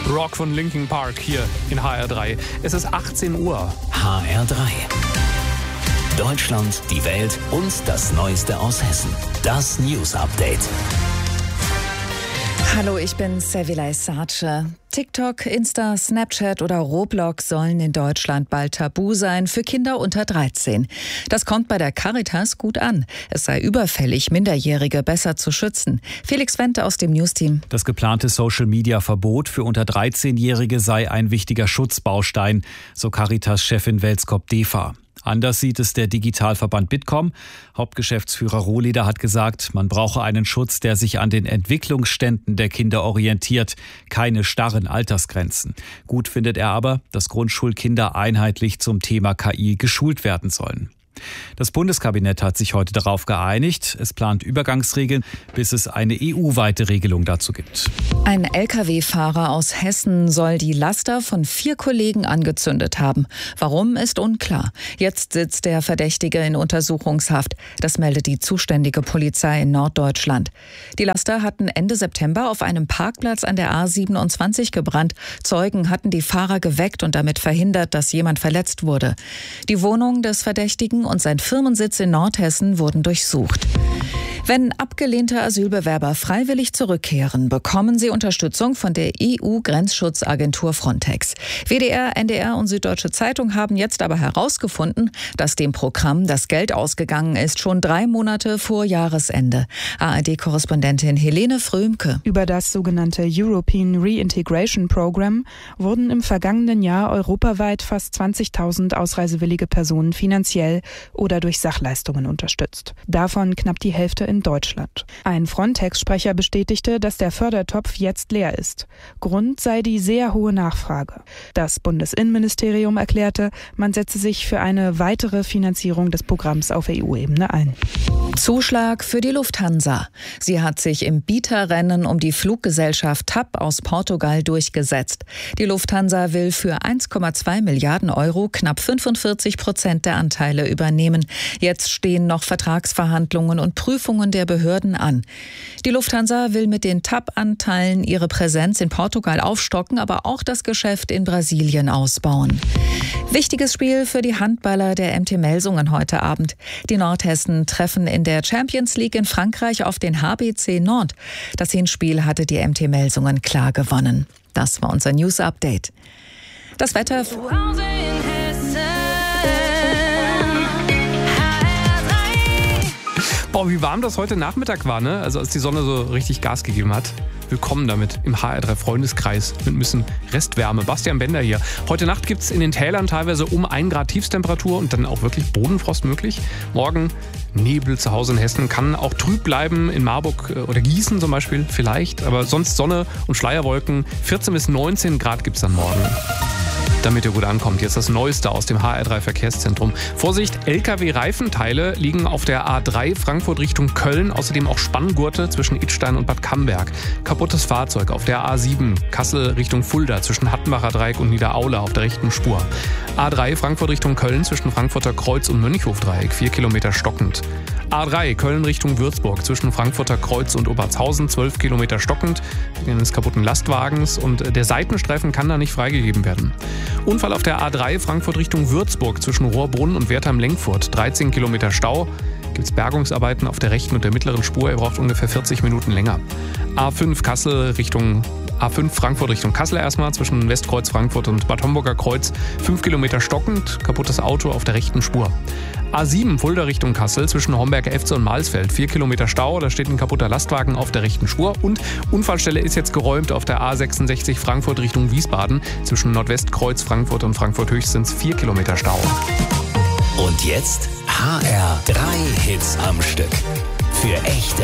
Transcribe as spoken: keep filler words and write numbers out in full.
Rock von Linkin Park hier in H R drei. Es ist achtzehn Uhr. H R drei. Deutschland, die Welt und das Neueste aus Hessen. Das News Update. Hallo, ich bin Sevilay Sace. TikTok, Insta, Snapchat oder Roblox sollen in Deutschland bald tabu sein für Kinder unter dreizehn. Das kommt bei der Caritas gut an. Es sei überfällig, Minderjährige besser zu schützen. Felix Wendt aus dem Newsteam. Das geplante Social-Media-Verbot für unter dreizehnjährige sei ein wichtiger Schutzbaustein, so Caritas-Chefin Welskop-Defa. Anders sieht es der Digitalverband Bitkom. Hauptgeschäftsführer Rohleder hat gesagt, man brauche einen Schutz, der sich an den Entwicklungsständen der Kinder orientiert, keine starren Altersgrenzen. Gut findet er aber, dass Grundschulkinder einheitlich zum Thema K I geschult werden sollen. Das Bundeskabinett hat sich heute darauf geeinigt. Es plant Übergangsregeln, bis es eine E U-weite Regelung dazu gibt. Ein L K W-Fahrer aus Hessen soll die Laster von vier Kollegen angezündet haben. Warum, ist unklar. Jetzt sitzt der Verdächtige in Untersuchungshaft. Das meldet die zuständige Polizei in Norddeutschland. Die Laster hatten Ende September auf einem Parkplatz an der A siebenundzwanzig gebrannt. Zeugen hatten die Fahrer geweckt und damit verhindert, dass jemand verletzt wurde. Die Wohnung des Verdächtigen und sein Firmensitz in Nordhessen wurden durchsucht. Wenn abgelehnte Asylbewerber freiwillig zurückkehren, bekommen sie Unterstützung von der E U-Grenzschutzagentur Frontex. W D R, N D R und Süddeutsche Zeitung haben jetzt aber herausgefunden, dass dem Programm das Geld ausgegangen ist, schon drei Monate vor Jahresende. A R D-Korrespondentin Helene Frömke. Über das sogenannte European Reintegration Program wurden im vergangenen Jahr europaweit fast zwanzigtausend ausreisewillige Personen finanziell oder durch Sachleistungen unterstützt. Davon knapp die Hälfte in Deutschland. Ein Frontex-Sprecher bestätigte, dass der Fördertopf jetzt leer ist. Grund sei die sehr hohe Nachfrage. Das Bundesinnenministerium erklärte, man setze sich für eine weitere Finanzierung des Programms auf E U-Ebene ein. Zuschlag für die Lufthansa. Sie hat sich im Bieterrennen um die Fluggesellschaft T A P aus Portugal durchgesetzt. Die Lufthansa will für eins Komma zwei Milliarden Euro knapp fünfundvierzig Prozent der Anteile übernehmen. Jetzt stehen noch Vertragsverhandlungen und Prüfungen der Behörden an. Die Lufthansa will mit den T A P-Anteilen ihre Präsenz in Portugal aufstocken, aber auch das Geschäft in Brasilien ausbauen. Wichtiges Spiel für die Handballer der M T Melsungen heute Abend. Die Nordhessen treffen in der Champions League in Frankreich auf den H B C Nantes. Das Hinspiel hatte die M T Melsungen klar gewonnen. Das war unser News Update. Das Wetter. Boah, wie warm das heute Nachmittag war, ne? Also als die Sonne so richtig Gas gegeben hat. Willkommen damit im H R drei Freundeskreis mit ein bisschen Restwärme. Bastian Bender hier. Heute Nacht gibt es in den Tälern teilweise um ein Grad Tiefstemperatur und dann auch wirklich Bodenfrost möglich. Morgen Nebel zu Hause in Hessen, kann auch trüb bleiben in Marburg oder Gießen zum Beispiel vielleicht. Aber sonst Sonne und Schleierwolken. vierzehn bis neunzehn Grad gibt es dann morgen. Damit ihr gut ankommt, jetzt das Neueste aus dem H R drei Verkehrszentrum. Vorsicht, L K W-Reifenteile liegen auf der A drei Frankfurt Richtung Köln. Außerdem auch Spanngurte zwischen Idstein und Bad Camberg. Kaputtes Fahrzeug auf der A sieben Kassel Richtung Fulda zwischen Hattenbacher Dreieck und Niederaula auf der rechten Spur. A drei Frankfurt Richtung Köln zwischen Frankfurter Kreuz und Mönchhofdreieck, vier Kilometer stockend. A drei Köln Richtung Würzburg zwischen Frankfurter Kreuz und Obertshausen, zwölf Kilometer stockend, wegen eines kaputten Lastwagens und der Seitenstreifen kann da nicht freigegeben werden. Unfall auf der A drei Frankfurt Richtung Würzburg zwischen Rohrbrunn und Wertheim-Lenkfurt, dreizehn Kilometer Stau. Gibt es Bergungsarbeiten auf der rechten und der mittleren Spur, ihr braucht ungefähr vierzig Minuten länger. A fünf Kassel Richtung A fünf Frankfurt Richtung Kassel erstmal, zwischen Westkreuz Frankfurt und Bad Homburger Kreuz, fünf Kilometer stockend, kaputtes Auto auf der rechten Spur. A sieben Fulda Richtung Kassel, zwischen Homberg-Efze und Malsfeld, vier Kilometer Stau, da steht ein kaputter Lastwagen auf der rechten Spur. Und Unfallstelle ist jetzt geräumt auf der A sechsundsechzig Frankfurt Richtung Wiesbaden, zwischen Nordwestkreuz Frankfurt und Frankfurt Höchst sind es vier Kilometer Stau. Und jetzt H R drei Hits am Stück. Für echte